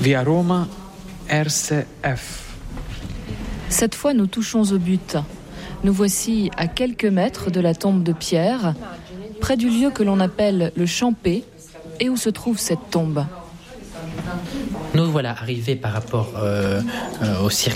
Via Roma, RCF. Cette fois, nous touchons au but. Nous voici à quelques mètres de la tombe de Pierre, près du lieu que l'on appelle le Champé, et où se trouve cette tombe. Nous voilà arrivés par rapport au cirque